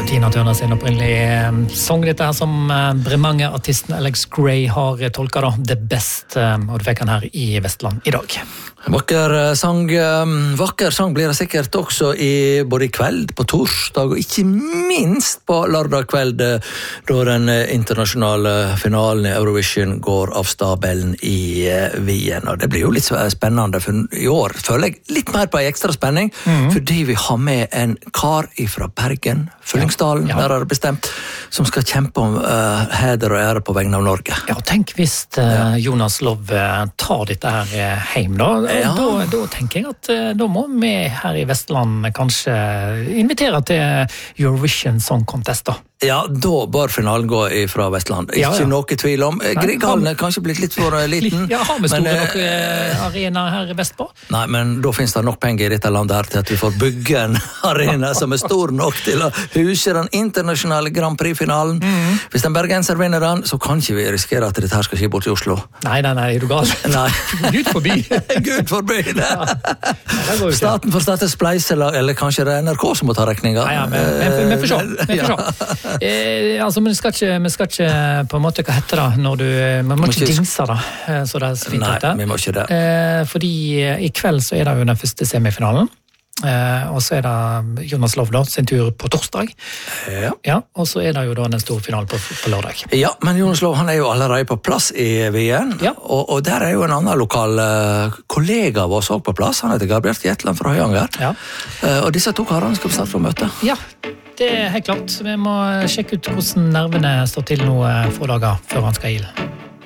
Tina Turner sin opprinnelige sang, dette her som Bremanger-artisten Alex Gray har tolket da, The Best, og du fikk han her i Vestland i dag. Vakker sang blir det sikkert også både i kveld, på torsdag, og ikke minst på lørdag kveld, da den internasjonale finalen i Eurovision går av stabelen i Wien. Og det blir jo litt spennende, for i år føler jeg litt mer på en ekstra spenning, fordi vi har med en kar fra Bergen, Fyllingsdalen, der er det bestemt, som skal kjempe om heder og ære på vegne av Norge. Ja, tenk hvis Jonas Love tar dette her hjem da. Da tenker jeg at da må vi her i Vestland kanskje invitere til Eurovision Song Contest da. Ja, da bør finalen gå fra Vestland. Ikke noe tvil om. Grieghallen er kanskje blitt litt for liten. Ja, har vi store nok arena her vestpå? Nei, men da finnes det nok penger i dette landet her til at vi får bygge en arena som er stor nok til å huse den internasjonale Grand Prix-finalen. Hvis den bergenser vinner den, så kan ikke vi risikere at dette her skal skje bort i Oslo. Nei, er du gal? Nei. Gud forbi. Gud forbi det. Staten får starte spleiselag, eller kanskje det er NRK som må ta regninga. Nei, vi får se. Altså, men vi skal ikke på en måte, hva heter det når man må ikke dingse da, så det er så fint. Nei, vi må ikke det. Fordi i kveld så er det jo den første semifinalen, og så er det Jonas Love da, sin tur på torsdag. Ja, og så er det jo da den store finalen på lørdag. Ja, men Jonas Love, han er jo allerede på plass i Wien, og der er jo en annen lokal kollega av oss også på plass. Han heter Gabriel Gjetland fra Høyanger, og disse to karene skal vi snart få møte. Ja, det er helt klart. Vi må sjekke ut hvordan nervene står til nå få dager før han skal ile.